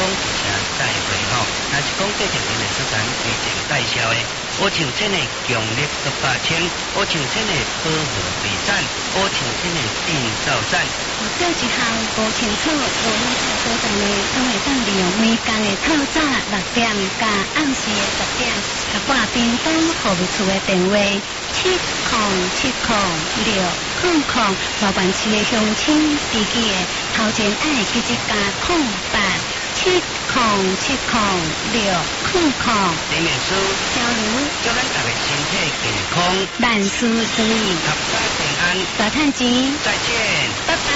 讲一声再会吼。若是讲过程人的所谈规程介绍的，乌青青的强力独霸青，乌青青的保护备伞，乌青青的电扫伞。 这一项无清楚，无论是所在的，都会当利用每天的透早6点加暗时的10点，甲挂叮当服务处的电话7070600，麻烦市的乡亲自己的头前爱记一加0870700600。 李秘书， 小卢， 祝咱大家身体健康， 万事如意， 合家平安， 大赚钱， 再见。 拜拜。